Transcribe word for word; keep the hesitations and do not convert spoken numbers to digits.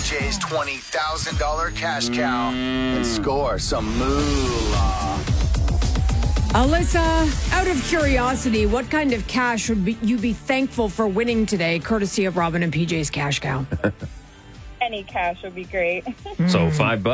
J's twenty thousand dollars cash cow and score some moolah. Alyssa, out of curiosity, what kind of cash would be, you be thankful for winning today, courtesy of Robin and P J's Cash Cow? Any cash would be great. So five bucks.